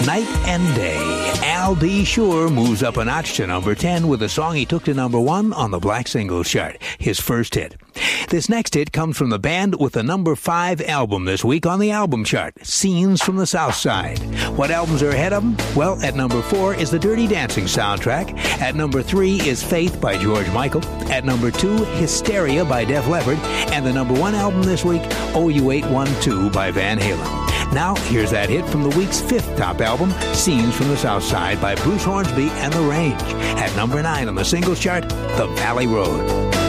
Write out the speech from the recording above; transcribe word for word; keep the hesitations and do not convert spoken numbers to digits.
Night and Day. Al B. Sure moves up a notch to number ten with a song he took to number one on the Black Singles Chart, his first hit. This next hit comes from the band with the number five album this week on the album chart, Scenes from the South Side. What albums are ahead of them? Well, at number four is the Dirty Dancing soundtrack. At number three is Faith by George Michael. At number two, Hysteria by Def Leppard. And the number one album this week, O U eight one two by Van Halen. Now, here's that hit from the week's fifth top album, Scenes from the South Side by Bruce Hornsby and The Range. At number nine on the singles chart, The Valley Road.